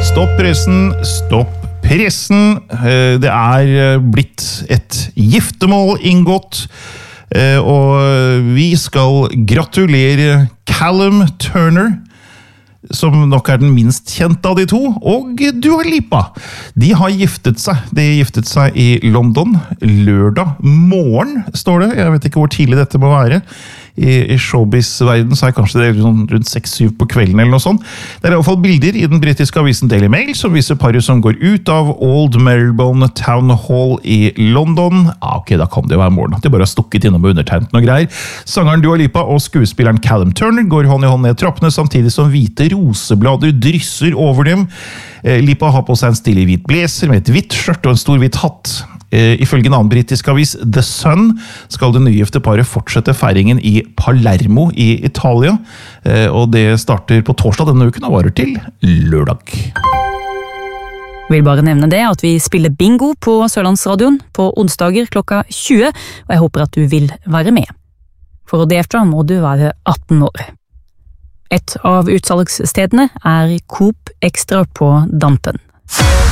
Stopp pressen, stopp pressen. Det blitt et giftermål inngått, og vi skal gratulere Callum Turner, som nok den minst kjente av de to, og Dua Lipa. De har giftet seg. De giftet seg i London lørdag morgen, står det. Jeg vet ikke hvor tidlig dette må være. I showbiz-verden så kanskje det rundt 6-7 på kvelden eller noe sånt. Det i hvert fall bilder i den britiske avisen Daily Mail som viser paret som går ut av Old Marylebone Town Hall i London. Ok, da kan det jo være morgen. De bare har stukket innom og undertegnet noe greier. Sangeren Dua Lipa og skuespilleren Callum Turner går hånd i hånd ned trappene, samtidig som hvite roseblader drysser over dem. Lipa har på seg en stilig hvit blazer med et hvitt skjørt og en stor hvit hatt. Ifølge en annen britisk avis, The Sun, skal det nygifte paret fortsette feiringen i Palermo i Italia, og det starter på torsdag denne uken og varer til lørdag. Vil bare nevne det at vi spiller bingo på Sørlandsradioen på onsdager klokka 20, og jeg håper at du vil være med. For å delta må du være 18 år. Et av utsalgsstedene Coop Extra på Dampen.